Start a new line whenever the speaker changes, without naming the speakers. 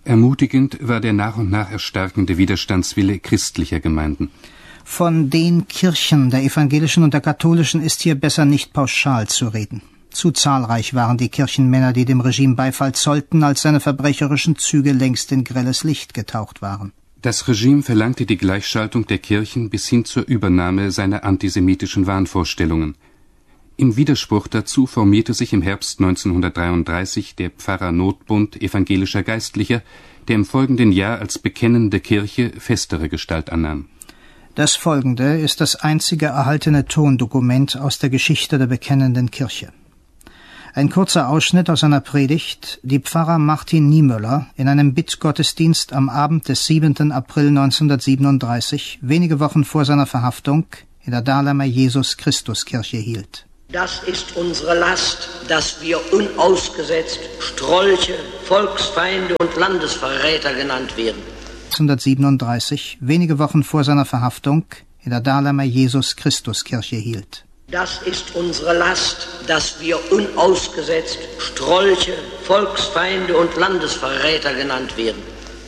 Ermutigend war der nach und nach erstarkende Widerstandswille christlicher Gemeinden.
Von den Kirchen, der evangelischen und der katholischen, ist hier besser nicht pauschal zu reden. Zu zahlreich waren die Kirchenmänner, die dem Regime Beifall zollten, als seine verbrecherischen Züge längst in grelles Licht getaucht waren.
Das Regime verlangte die Gleichschaltung der Kirchen bis hin zur Übernahme seiner antisemitischen Wahnvorstellungen. Im Widerspruch dazu formierte sich im Herbst 1933 der Pfarrer-Notbund evangelischer Geistlicher, der im folgenden Jahr als bekennende Kirche festere Gestalt annahm.
Das folgende ist das einzige erhaltene Tondokument aus der Geschichte der bekennenden Kirche. Ein kurzer Ausschnitt aus einer Predigt, die Pfarrer Martin Niemöller in einem Bittgottesdienst am Abend des 7. April 1937, wenige Wochen vor seiner Verhaftung, in der Dahlheimer Jesus-Christus-Kirche hielt.
Das ist unsere Last, dass wir unausgesetzt Strolche, Volksfeinde und Landesverräter genannt werden.
1937, wenige Wochen vor seiner Verhaftung, in der Dahlheimer Jesus-Christus-Kirche hielt.
Das ist unsere Last, dass wir unausgesetzt Strolche, Volksfeinde und Landesverräter genannt werden.